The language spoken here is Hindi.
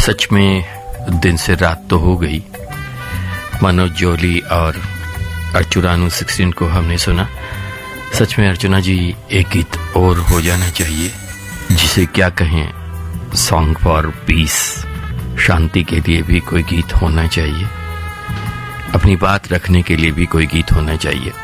सच में दिन से रात तो हो गई। मनोज जोली और अर्चुरानू 16 को हमने सुना। सच में अर्चना जी, एक गीत और हो जाना चाहिए, जिसे क्या कहें, सॉन्ग फॉर पीस, शांति के लिए भी कोई गीत होना चाहिए, अपनी बात रखने के लिए भी कोई गीत होना चाहिए।